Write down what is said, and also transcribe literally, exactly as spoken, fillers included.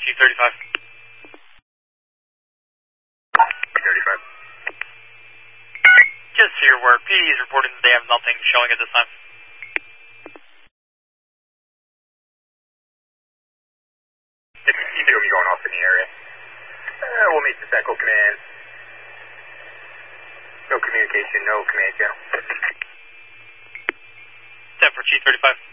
Chief thirty-five. thirty-five. Just here where P D is reporting that they have nothing showing at this time. If you see me going off in the area, uh, we'll make this Echo Command. No communication, no command channel. ten for Chief thirty-five.